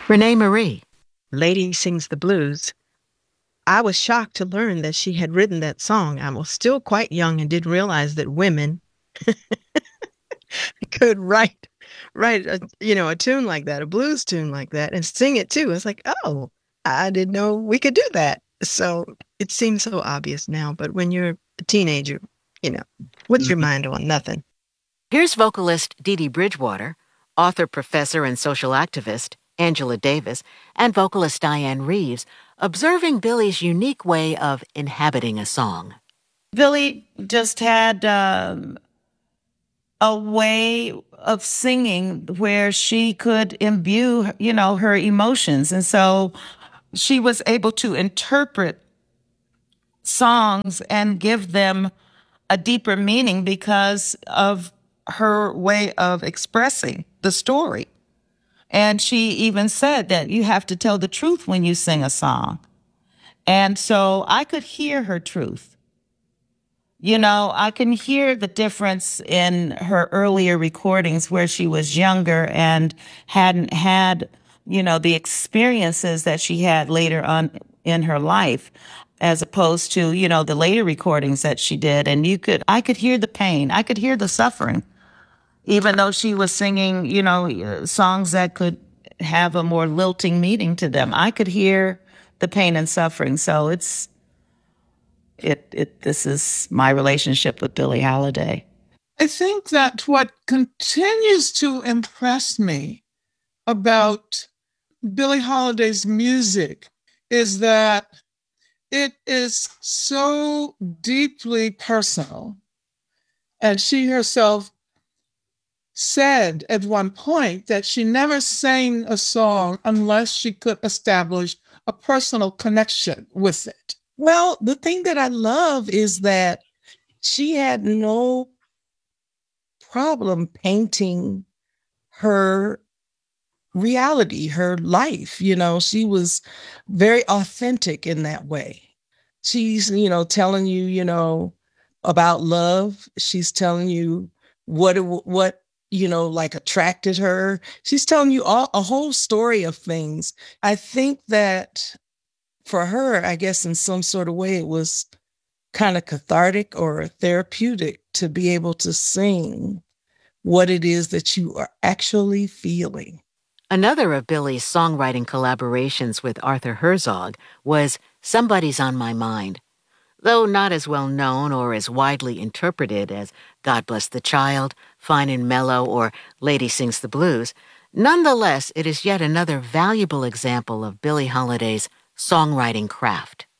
Renee Marie, Lady Sings the Blues. I was shocked to learn that she had written that song. I was still quite young and didn't realize that women could write a tune like that, a blues tune like that, and sing it too. It's like, oh, I didn't know we could do that. So it seems so obvious now, but when you're a teenager, you know, what's your mind on? Nothing. Here's vocalist Dee Dee Bridgewater, author, professor, and social activist Angela Davis, and vocalist Diane Reeves observing Billy's unique way of inhabiting a song. Billy just had a way of singing where she could imbue, her emotions. And so she was able to interpret songs and give them a deeper meaning because of her way of expressing the story. And she even said that you have to tell the truth when you sing a song. And so I could hear her truth. I can hear the difference in her earlier recordings where she was younger and hadn't had, the experiences that she had later on in her life, as opposed to, the later recordings that she did. And I could hear the pain. I could hear the suffering, even though she was singing, songs that could have a more lilting meaning to them. I could hear the pain and suffering. So this is my relationship with Billie Holiday. I think that what continues to impress me about Billie Holiday's music is that it is so deeply personal. And she herself said at one point that she never sang a song unless she could establish a personal connection with it. Well, the thing that I love is that she had no problem painting her reality, her life. She was very authentic in that way. She's, telling you, about love. She's telling you what, like attracted her. She's telling you a whole story of things. I think that for her, I guess in some sort of way, it was kind of cathartic or therapeutic to be able to sing what it is that you are actually feeling. Another of Billy's songwriting collaborations with Arthur Herzog was Somebody's on My Mind. Though not as well known or as widely interpreted as God Bless the Child, Fine and Mellow, or Lady Sings the Blues, nonetheless, it is yet another valuable example of Billie Holiday's songwriting craft.